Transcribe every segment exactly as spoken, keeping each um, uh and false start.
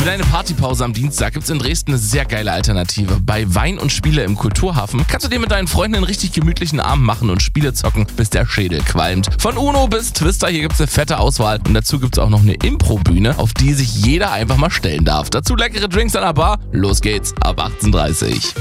Für deine Partypause am Dienstag gibt's in Dresden eine sehr geile Alternative. Bei Wein und Spiele im Kulturhafen kannst du dir mit deinen Freunden einen richtig gemütlichen Abend machen und Spiele zocken, bis der Schädel qualmt. Von Uno bis Twister, hier gibt's eine fette Auswahl. Und dazu gibt's auch noch eine Impro-Bühne, auf die sich jeder einfach mal stellen darf. Dazu leckere Drinks an der Bar. Los geht's ab achtzehn Uhr dreißig.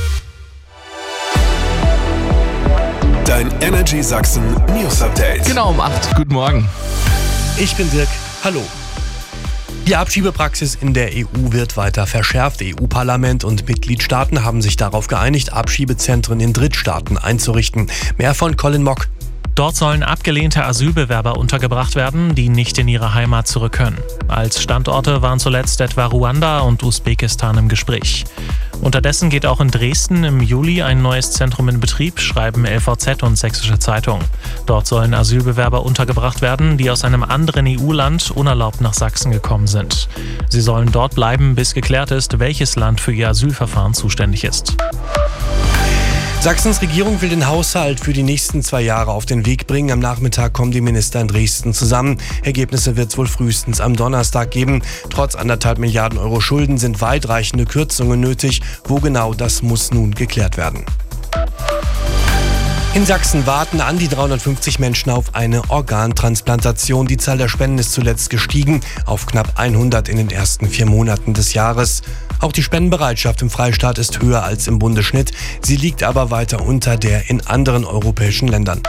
Dein Energy Sachsen News Update. Genau um acht. Guten Morgen. Ich bin Dirk. Hallo. Die Abschiebepraxis in der E U wird weiter verschärft. E U-Parlament und Mitgliedstaaten haben sich darauf geeinigt, Abschiebezentren in Drittstaaten einzurichten. Mehr von Colin Mock. Dort sollen abgelehnte Asylbewerber untergebracht werden, die nicht in ihre Heimat zurück können. Als Standorte waren zuletzt etwa Ruanda und Usbekistan im Gespräch. Unterdessen geht auch in Dresden im Juli ein neues Zentrum in Betrieb, schreiben L V Z und Sächsische Zeitung. Dort sollen Asylbewerber untergebracht werden, die aus einem anderen E U-Land unerlaubt nach Sachsen gekommen sind. Sie sollen dort bleiben, bis geklärt ist, welches Land für ihr Asylverfahren zuständig ist. Sachsens Regierung will den Haushalt für die nächsten zwei Jahre auf den Weg bringen. Am Nachmittag kommen die Minister in Dresden zusammen. Ergebnisse wird es wohl frühestens am Donnerstag geben. Trotz anderthalb Milliarden Euro Schulden sind weitreichende Kürzungen nötig. Wo genau, das muss nun geklärt werden. In Sachsen warten an die dreihundertfünfzig Menschen auf eine Organtransplantation. Die Zahl der Spenden ist zuletzt gestiegen auf knapp hundert in den ersten vier Monaten des Jahres. Auch die Spendenbereitschaft im Freistaat ist höher als im Bundesschnitt. Sie liegt aber weiter unter der in anderen europäischen Ländern.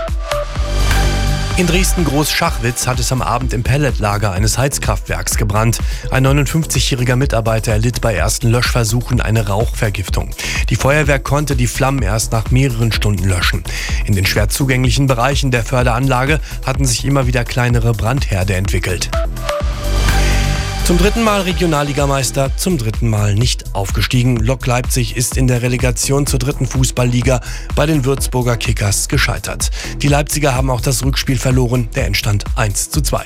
In Dresden-Groß-Schachwitz hat es am Abend im Pelletlager eines Heizkraftwerks gebrannt. Ein neunundfünfzigjähriger Mitarbeiter erlitt bei ersten Löschversuchen eine Rauchvergiftung. Die Feuerwehr konnte die Flammen erst nach mehreren Stunden löschen. In den schwer zugänglichen Bereichen der Förderanlage hatten sich immer wieder kleinere Brandherde entwickelt. Zum dritten Mal Regionalligameister, zum dritten Mal nicht aufgestiegen. Lok Leipzig ist in der Relegation zur dritten Fußballliga bei den Würzburger Kickers gescheitert. Die Leipziger haben auch das Rückspiel verloren, der Endstand eins zu zwei.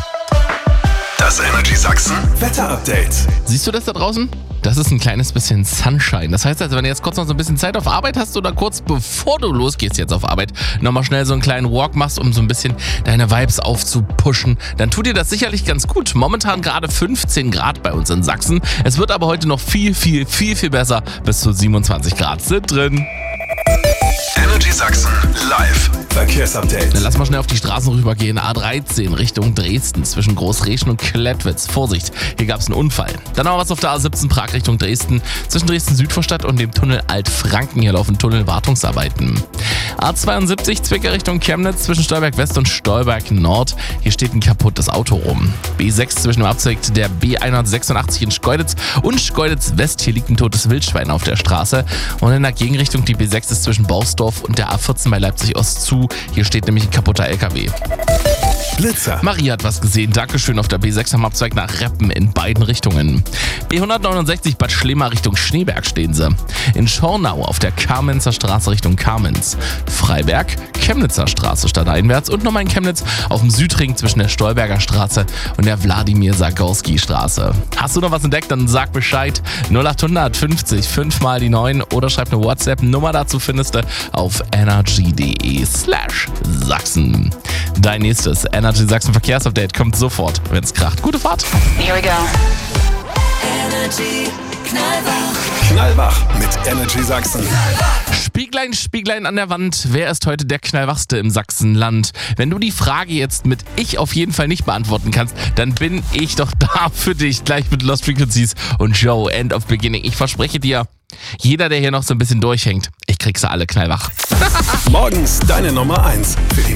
Das Energy Sachsen Wetter Update. Siehst du das da draußen? Das ist ein kleines bisschen Sunshine. Das heißt also, wenn du jetzt kurz noch so ein bisschen Zeit auf Arbeit hast oder kurz bevor du losgehst jetzt auf Arbeit, nochmal schnell so einen kleinen Walk machst, um so ein bisschen deine Vibes aufzupushen, dann tut dir das sicherlich ganz gut. Momentan gerade fünfzehn Grad bei uns in Sachsen. Es wird aber heute noch viel, viel, viel, viel besser. Bis zu siebenundzwanzig Grad sind drin. Energy Sachsen live Verkehrsupdate. Dann lass mal schnell auf die Straßen rübergehen. A dreizehn Richtung Dresden zwischen Großreschen und Klettwitz. Vorsicht, hier gab es einen Unfall. Dann noch was auf der A siebzehn Prag Richtung Dresden. Zwischen Dresden-Südvorstadt und dem Tunnel Altfranken. Hier laufen Tunnelwartungsarbeiten. A zweiundsiebzig Zwickau Richtung Chemnitz zwischen Stolberg West und Stolberg Nord. Hier steht ein kaputtes Auto rum. B sechs zwischen dem Abzweig der B hundertsechsundachtzig in Schkeuditz und Schkeuditz West. Hier liegt ein totes Wildschwein auf der Straße. Und in der Gegenrichtung die B sechs ist zwischen Bausdorf und der A vierzehn bei Leipzig Ost zu. Hier steht nämlich ein kaputter L K W. Blitzer. Marie hat was gesehen. Dankeschön auf der B sechs am Abzweig nach Reppen in beiden Richtungen. B hundertneunundsechzig Bad Schlema Richtung Schneeberg stehen sie. In Schornau auf der Kamenzer Straße Richtung Kamenz. Freiberg, Chemnitzer Straße stadteinwärts und nochmal in Chemnitz auf dem Südring zwischen der Stolberger Straße und der Wladimir-Sagorski Straße. Hast du noch was entdeckt? Dann sag Bescheid. null achthundert fünfzig fünf mal die neun oder schreib eine WhatsApp-Nummer dazu findest du auf energy.de slash Sachsen. Dein nächstes Energy Sachsen Verkehrsupdate kommt sofort, wenn es kracht. Gute Fahrt. Here we go. Energy Knallwach. Knallwach mit Energy Sachsen. Spieglein, Spieglein an der Wand. Wer ist heute der Knallwachste im Sachsenland? Wenn du die Frage jetzt mit ich auf jeden Fall nicht beantworten kannst, dann bin ich doch da für dich. Gleich mit Lost Frequencies und Joe, End of Beginning. Ich verspreche dir, jeder, der hier noch so ein bisschen durchhängt, ich krieg sie alle knallwach. Morgens deine Nummer eins für die